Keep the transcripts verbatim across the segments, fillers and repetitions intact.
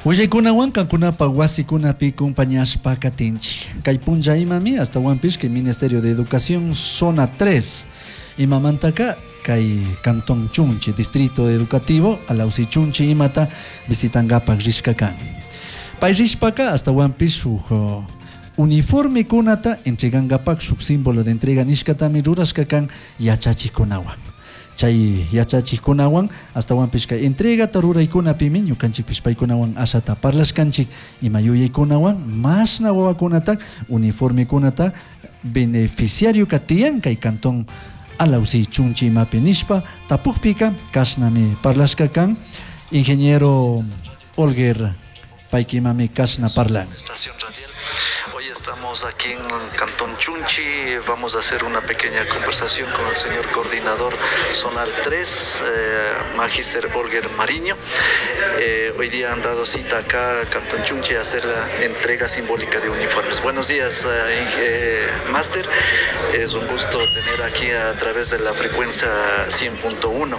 Willakuna kankunapa wasikunapi compañashpa katinchi. Kay punlla imami hasta Wampish que Ministerio de Educación Zona tres. Imamantaka kay Cantón Chunchi, Distrito Educativo, Alausi Chunchi imata visitangapak rishkakan. Pay rishpaka hasta Wampish sujo uniforme kunata entregangapak shuk símbolo de entrega nishkatami rurashkakan yachachikunawan. Chay yachachikunawan hasta Wampichka entrega taruraykunapi ñukanchik pishpaykunawan ashata parlashkanchik ima yuyaykunawan mashna wawakunata uniforme kunata beneficiario katiyan kay Cantón Alausi Chunchi imapi nishpa tapukpika kashnami parlashkakan ingeniero Olger paykimami kashna parlan. Estación radial. Hoy estamos aquí en Cantón Chunchi. Vamos a hacer una pequeña conversación con el señor coordinador zonal tres, eh, Magister Olger Mariño. Eh, hoy día han dado cita acá a Cantón Chunchi a hacer la entrega simbólica de uniformes. Buenos días, eh, eh, Máster. Es un gusto tener aquí a través de la frecuencia cien punto uno.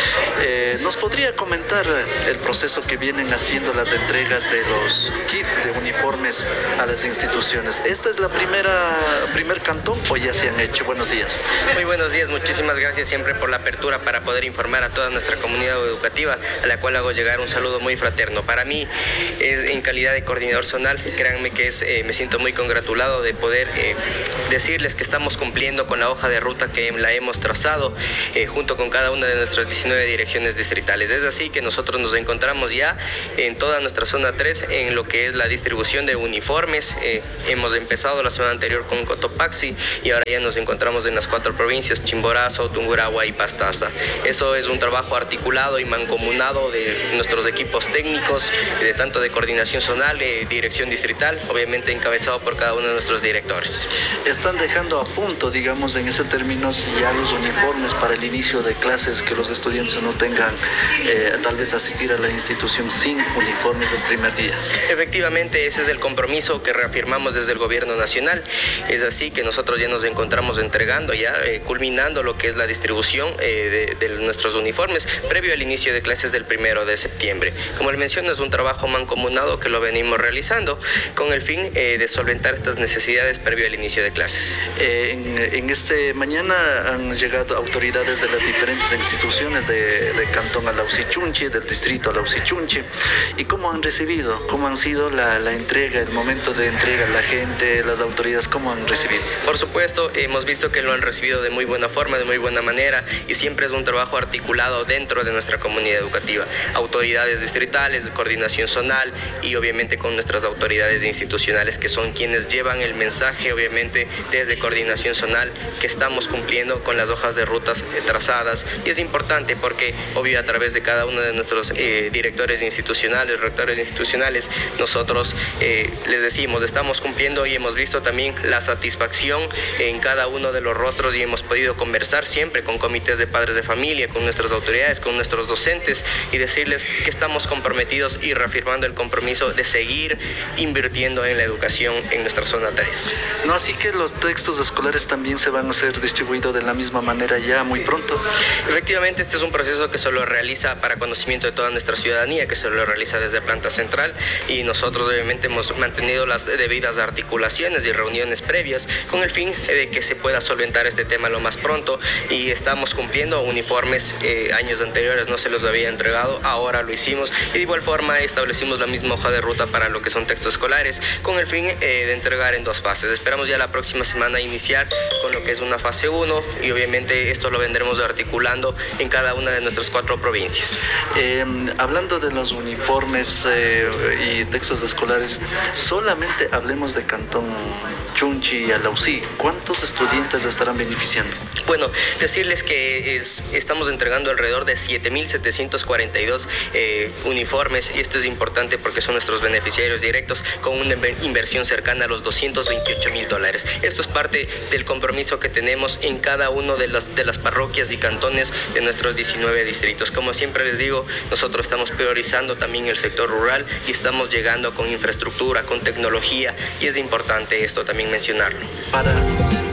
Eh, ¿Nos podría comentar el proceso que vienen haciendo las entregas de los kits de uniformes a las instituciones? ¿Esta es la primera primer cantón o ya se han hecho? Buenos días. Muy buenos días, muchísimas gracias siempre por la apertura para poder informar a toda nuestra comunidad educativa, a la cual hago llegar un saludo muy fraterno. Para mí, es, en calidad de coordinador zonal, créanme que es, eh, me siento muy congratulado de poder eh, decirles que estamos cumpliendo con la hoja de ruta que la hemos trazado eh, junto con cada una de nuestras diecinueve direcciones distritales. Es así que nosotros nos encontramos ya en toda nuestra zona tres en lo que es la distribución de uniformes. Eh, hemos empezado la semana anterior con Cotopaxi y ahora ya nos encontramos en las cuatro provincias, Chimborazo, Tungurahua y Pastaza. Eso es un trabajo articulado y mancomunado de nuestros equipos técnicos, de tanto de coordinación zonal, eh, dirección distrital, obviamente encabezado por cada uno de nuestros directores. Están dejando a punto, digamos, en ese término, ya los uniformes para el inicio de clases, que los estudiantes no tengan eh, tal vez asistir a la institución sin uniformes el primer día. Efectivamente, ese es el compromiso que reafirmamos desde el gobierno nacional. Es así que nosotros ya nos encontramos entregando, ya eh, culminando lo que es la distribución eh, de, de nuestros uniformes previo al inicio de clases del primero de septiembre. Como le menciono, es un trabajo mancomunado que lo venimos realizando con el fin eh, de solventar estas necesidades previo al inicio de clases. Eh, en, en este mañana han llegado autoridades de las diferentes instituciones de, de Cantón Alausi Chunchi, del distrito Alausi Chunchi. ¿Y cómo han recibido? ¿Cómo han sido la, la entrega, el momento de entrega, la gente, las autoridades, cómo han recibido? Por supuesto, hemos visto que lo han recibido de muy buena forma, de muy buena manera, y siempre es un trabajo articulado dentro de nuestra comunidad educativa. Autoridades distritales, coordinación zonal y obviamente con nuestras autoridades institucionales, que son quienes llevan el mensaje, obviamente, desde coordinación zonal, que estamos cumpliendo con las hojas de rutas eh, trazadas. Y es importante porque, obvio, a través de cada uno de nuestros eh, directores institucionales, rectores institucionales, nosotros eh, les decimos, estamos cumpliendo, y hemos visto también la satisfacción en cada uno de los rostros, y hemos podido conversar siempre con comités de padres de familia, con nuestras autoridades, con nuestros docentes, y decirles que estamos comprometidos y reafirmando el compromiso de seguir invirtiendo en la educación en nuestra zona tres. No, así que los textos escolares también se van a ser distribuidos de la misma manera ya muy pronto. Efectivamente, este es un proceso que se lo realiza para conocimiento de toda nuestra ciudadanía, que se lo realiza desde planta central, y nosotros obviamente hemos mantenido las debidas articulaciones y reuniones previas con el fin de que se pueda solventar este tema lo más pronto, y estamos cumpliendo uniformes. Eh, años anteriores no se los había entregado, ahora lo hicimos, y de igual forma establecimos la misma hoja de ruta para lo que son textos escolares con el fin eh, de entregar en dos fases. Esperamos ya la próxima semana iniciar con lo que es una fase uno, y obviamente esto lo vendremos articulando en cada una de nuestras cuatro provincias. Eh, hablando de los uniformes eh, y textos escolares, solamente hablemos de Cantón Chunchi y Alausi. ¿Cuántos estudiantes estarán beneficiando? Bueno, decirles que es, estamos entregando alrededor de siete mil setecientos cuarenta y dos eh, uniformes, y esto es importante porque son nuestros beneficiarios directos, con una inversión cercana a los doscientos veintiocho mil dólares. Esto es parte del compromiso que tenemos en cada uno de las, de las parroquias y cantones de nuestros diecinueve distritos. Como siempre les digo, nosotros estamos priorizando también el sector rural y estamos llegando con infraestructura, con tecnología, y es importante esto también mencionarlo. Para